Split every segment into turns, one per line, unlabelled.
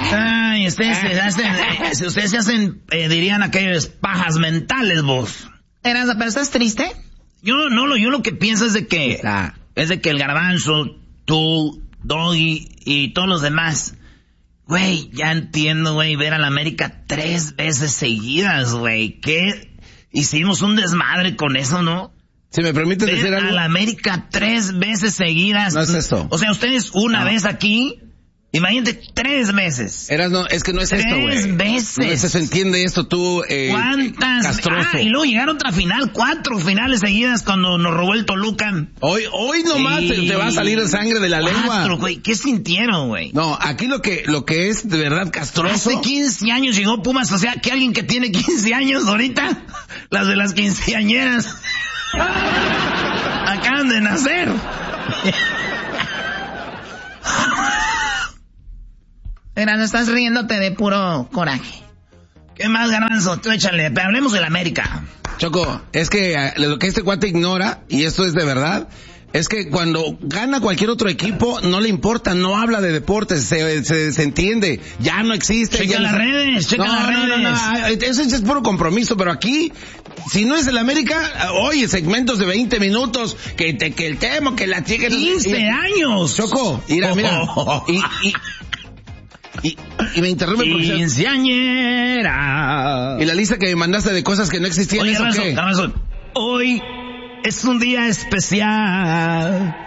Ay, ustedes se hacen, dirían aquellos pajas mentales, vos.
¿Pero estás triste?
Yo lo que pienso es de que el Garbanzo, tú, Doggy y todos los demás, güey, ya entiendo, güey, ver a la América 3 veces seguidas, güey. ¿Qué? Hicimos un desmadre con eso, ¿no?
Si me permites decir algo.
A la América 3 veces seguidas.
No es esto.
O sea, ustedes una vez aquí, imagínate 3 meses.
Es que no es esto, güey.
3 veces.
No se entiende esto tú,
¿Cuántas?
castroso.
Y luego llegaron otra final, 4 finales seguidas cuando nos robó el Toluca.
Hoy nomás te va a salir sangre de la lengua.
4, güey. ¿Qué sintieron, güey?
No, aquí lo que es de verdad castroso.
Hace 15 años llegó Pumas, o sea, que alguien que tiene 15 años ahorita, las de las quinceañeras, acaban de nacer.
Pero no estás riéndote de puro coraje.
¿Qué más, Garbanzo? Tú échale, pero hablemos de la América.
Choco, es que lo que este cuate ignora, y esto es de verdad, es que cuando gana cualquier otro equipo, no le importa, no habla de deportes, se entiende, ya no existe.
Checa las redes.
No, eso es puro compromiso, pero aquí, si no es el América, oye, segmentos de 20 minutos, que el tema, que la chica...
15 años.
Choco, mira, y me interrumpe porque...
Quinceañera.
Y la lista que me mandaste de cosas que no existían.
Oye,
¿eso qué?
Garbanzo, hoy es un día especial.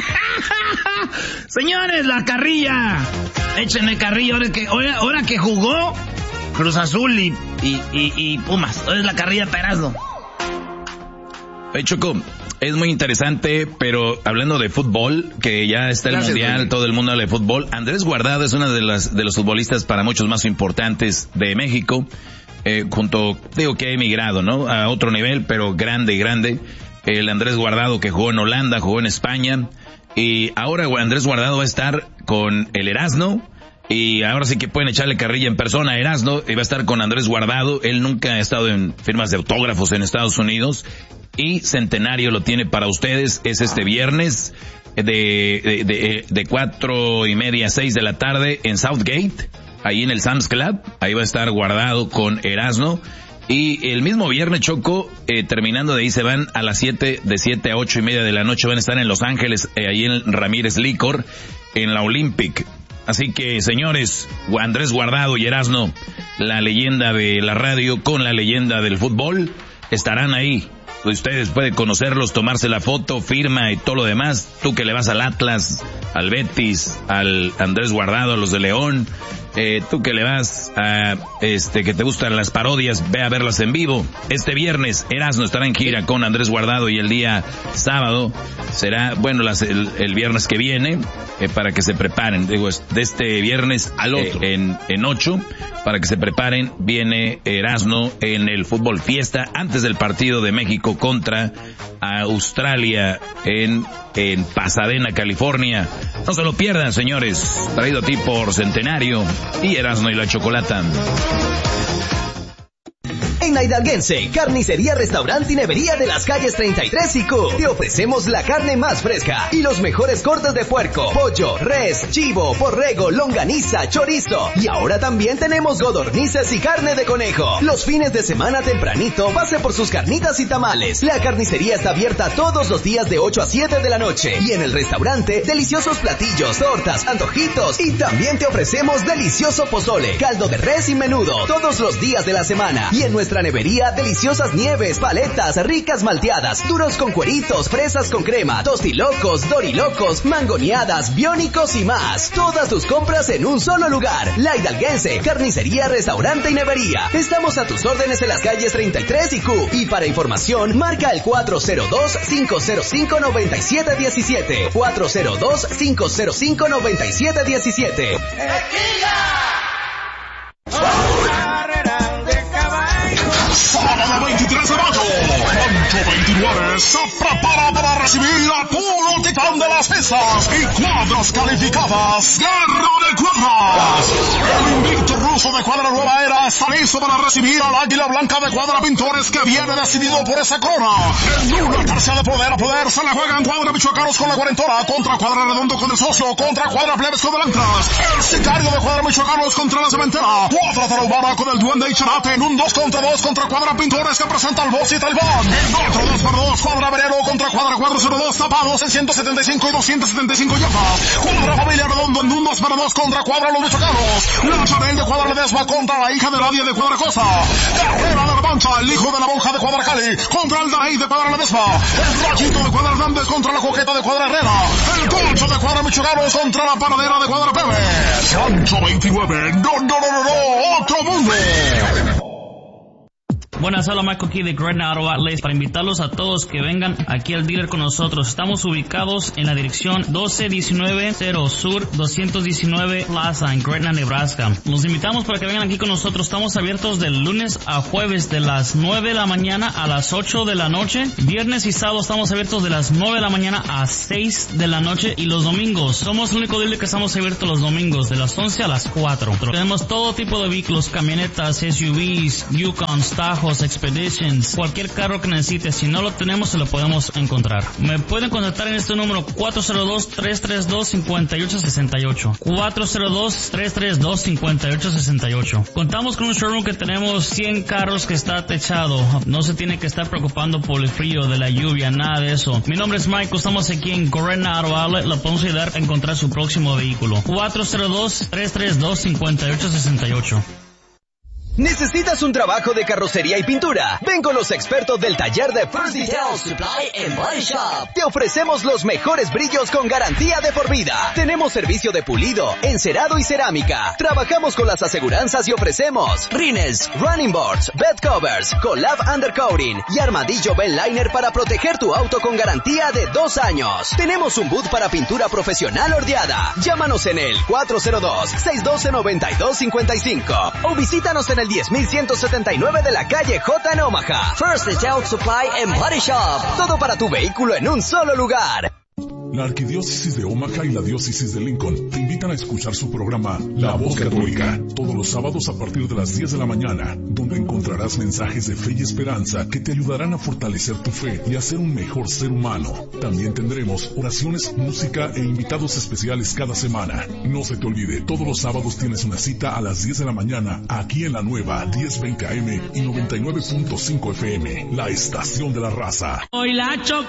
Señores, la carrilla. Échenle carrilla ahora que jugó Cruz Azul y Pumas. Hoy es la carrilla Perazno.
Hey, Choco, es muy interesante, pero hablando de fútbol, que ya está el Mundial, todo el mundo habla de fútbol. Andrés Guardado es uno de los futbolistas para muchos más importantes de México, digo que ha emigrado, ¿no? A otro nivel, pero grande. El Andrés Guardado que jugó en Holanda, jugó en España, y ahora Andrés Guardado va a estar con el Erasmo, y ahora sí que pueden echarle carrilla en persona a Erasmo, y va a estar con Andrés Guardado. Él nunca ha estado en firmas de autógrafos en Estados Unidos, y Centenario lo tiene para ustedes. Es este viernes de 4:30 a 6 de la tarde en Southgate, ahí en el Sam's Club. Ahí va a estar Guardado con Erasmo. Y el mismo viernes, Choco, terminando de ahí se van a las 7, de 7 a 8:30 de la noche, van a estar en Los Ángeles, ahí en Ramírez Licor, en la Olympic. Así que, señores, Andrés Guardado y Erasmo, la leyenda de la radio con la leyenda del fútbol, estarán ahí. Ustedes pueden conocerlos, tomarse la foto, firma y todo lo demás. Tú que le vas al Atlas, al Betis, al Andrés Guardado, a los de León, tú que le vas a, que te gustan las parodias, ve a verlas en vivo. Este viernes, Erasmo estará en gira con Andrés Guardado, y el día sábado será, bueno, el viernes que viene, para que se preparen. Digo, de este viernes al otro, en 8, para que se preparen, viene Erasmo en el Fútbol Fiesta, antes del partido de México contra Australia en Pasadena, California. No se lo pierdan, señores. Traído a ti por Centenario y Erasmo y la Chocolata.
En la Hidalguense, Carnicería, Restaurante y Nevería de las calles 33 y Q, te ofrecemos la carne más fresca y los mejores cortes de puerco, pollo, res, chivo, borrego, longaniza, chorizo. Y ahora también tenemos codornices y carne de conejo. Los fines de semana tempranito, pase por sus carnitas y tamales. La carnicería está abierta todos los días de 8 a 7 de la noche. Y en el restaurante, deliciosos platillos, tortas, antojitos. Y también te ofrecemos delicioso pozole, caldo de res y menudo, todos los días de la semana. Y en nuestra nevería, deliciosas nieves, paletas, ricas malteadas, duros con cueritos, fresas con crema, tostilocos, dorilocos, mangoneadas, biónicos y más. Todas tus compras en un solo lugar. La Hidalguense, Carnicería, Restaurante y Nevería. Estamos a tus órdenes en las calles 33 y Q. Y para información, marca el 402-505-9717. 402-505-9717.
Sábado 23 de mayo, Pancho 29 se prepara para recibir a puro titán de las pesas y cuadras calificadas. ¡Guerra de cuadras! El invicto ruso Alfonso de Cuadra Nueva Era está listo para recibir al Águila Blanca de Cuadra Pintores, que viene decidido por esa corona. En una tercia de poder a poder se la juegan Cuadra Michoacanos con la cuarentora, contra Cuadra Redondo con el socio, contra Cuadra Plebes con Blancas. El sicario de Cuadra Michoacanos contra la cementera. Cuadra Tarahumara con el Duende y Charate en un 2 contra 2 contra Cuadra Pintores, que presenta al Boss y Talbán. En otro 2 por 2, Cuadra Verero contra Cuadra 402 tapados en 175 y 275 yardas. Cuadra Familia Redondo en un 2 para 2 contra Cuadra Los Michoacanos. La Chanel de Cuadra Ledesma contra la hija de nadie de Cuadra Costa. Carrera de Revancha, el hijo de la monja de Cuadra Cali contra el Danaí de Cuadra Ledesma. El Rayito de Cuadra Hernández contra la Coqueta de Cuadra Herrera. El Concho de Cuadra Michoacanos contra la Panadera de Cuadra Pérez. Sancho 29, no, otro mundo.
Buenas, hola, Michael aquí de Gretna Auto Outlets para invitarlos a todos que vengan aquí al dealer con nosotros. Estamos ubicados en la dirección 12190 Sur 219 Plaza en Gretna, Nebraska. Los invitamos para que vengan aquí con nosotros. Estamos abiertos de lunes a jueves de las 9 de la mañana a las 8 de la noche. Viernes y sábado estamos abiertos de las 9 de la mañana a 6 de la noche. Y los domingos, somos el único dealer que estamos abiertos los domingos de las 11 a las 4. Tenemos todo tipo de vehículos, camionetas, SUVs, Yukons, Tajos, Expeditions, cualquier carro que necesite. Si no lo tenemos, se lo podemos encontrar. Me pueden contactar en este número 402-332-5868. 402-332-5868. Contamos con un showroom que tenemos 100 carros que está techado. No se tiene que estar preocupando por el frío, de la lluvia, nada de eso. Mi nombre es Michael, estamos aquí en Gretna Auto Outlet. Le podemos ayudar a encontrar su próximo vehículo. 402-332-5868.
¿Necesitas un trabajo de carrocería y pintura? Ven con los expertos del taller de First Detail Supply and Body Shop. Te ofrecemos los mejores brillos con garantía de por vida. Tenemos servicio de pulido, encerado y cerámica. Trabajamos con las aseguranzas y ofrecemos rines, running boards, bed covers, collab undercoating y armadillo bell liner para proteger tu auto con garantía de 2 años. Tenemos un boot para pintura profesional ordeada. Llámanos en el 402-612-9255 o visítanos en el 10.179 de la calle J en Omaha. First Detail Supply and Body Shop. Todo para tu vehículo en un solo lugar.
La Arquidiócesis de Omaha y la Diócesis de Lincoln te invitan a escuchar su programa La Voz Católica, todos los sábados a partir de las 10 de la mañana, donde encontrarás mensajes de fe y esperanza que te ayudarán a fortalecer tu fe y a ser un mejor ser humano. También tendremos oraciones, música e invitados especiales cada semana. No se te olvide, todos los sábados tienes una cita a las 10 de la mañana, aquí en la nueva 1020 AM y 99.5 FM, la estación de la raza.
Hoy la